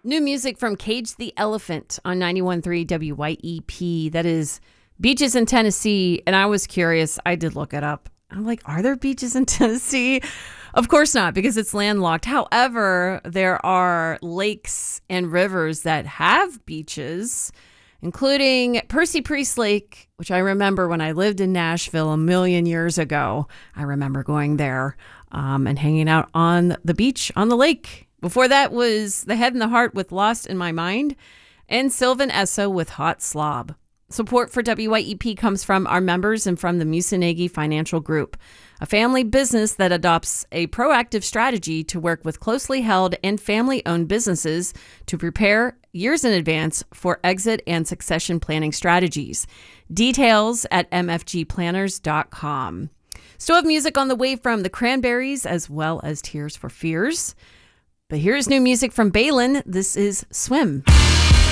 New music from Cage the Elephant on 91.3 WYEP. That is beaches in Tennessee. And I was curious. I did look it up. I'm like, are there beaches in Tennessee? Of course not, because it's landlocked. However, there are lakes and rivers that have beaches, including Percy Priest Lake, which I remember when I lived in Nashville a million years ago. I remember going there and hanging out on the beach on the lake. Before that was The Head and the Heart with Lost in My Mind and Sylvan Esso with Hot Slob. Support for WYEP comes from our members and from the Musanegi Financial Group, a family business that adopts a proactive strategy to work with closely held and family-owned businesses to prepare years in advance for exit and succession planning strategies. Details at mfgplanners.com. Still have music on the way from the Cranberries as well as Tears for Fears. But here's new music from Balin. This is Swim.